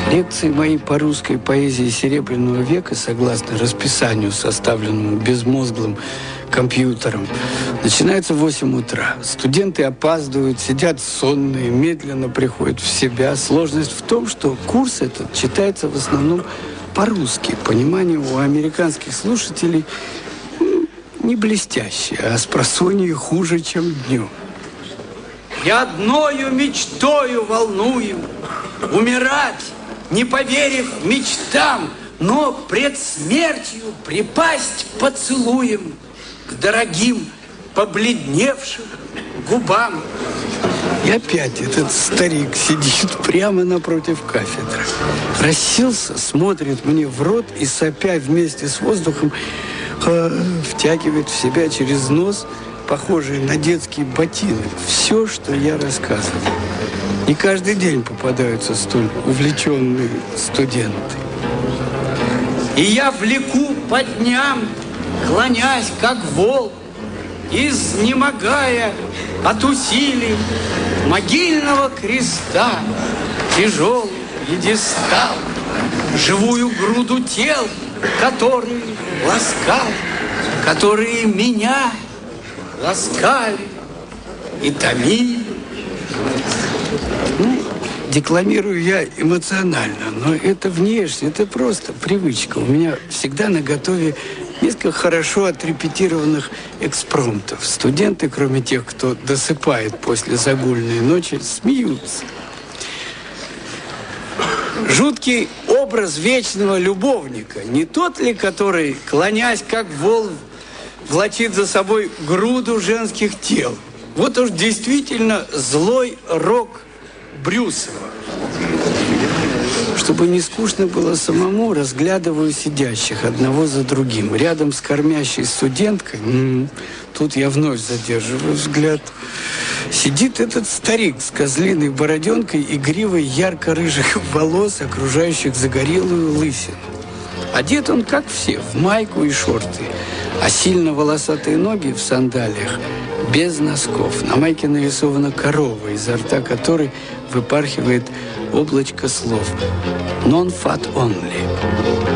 Лекции мои по русской поэзии Серебряного века, согласно расписанию, составленному безмозглым компьютером, начинаются в 8 утра. Студенты опаздывают, сидят сонные, медленно приходят в себя. Сложность в том, что курс этот читается в основном по-русски. Понимание у американских слушателей не блестящее, а спросонье хуже, чем днем. Я одною мечтою волную умирать, не поверив мечтам, но пред смертью припасть поцелуем к дорогим побледневшим губам. И опять этот старик сидит прямо напротив кафедры. Расселся, смотрит мне в рот и, сопя вместе с воздухом, втягивает в себя через нос, похожий на детский ботинок, все, что я рассказываю. Не каждый день попадаются столь увлеченные студенты. И я влеку по дням, клонясь, как вол, изнемогая от усилий могильного креста, тяжелый пьедестал, живую груду тел, которые ласкали, которые меня ласкали и томили. Декламирую я эмоционально, но это внешне, это просто привычка. У меня всегда наготове несколько хорошо отрепетированных экспромтов. Студенты, кроме тех, кто досыпает после загульной ночи, смеются. Жуткий образ вечного любовника, не тот ли, который, клонясь как вол, влачит за собой груду женских тел? Вот уж действительно злой рок Брюсова. Чтобы не скучно было самому, разглядываю сидящих одного за другим. Рядом с кормящей студенткой, тут я вновь задерживаю взгляд, сидит этот старик с козлиной бороденкой и гривой ярко-рыжих волос, окружающих загорелую лысину. Одет он, как все, в майку и шорты, а сильно волосатые ноги в сандалиях без носков. На майке нарисована корова, изо рта которой выпархивает облачко слов «Non fat only».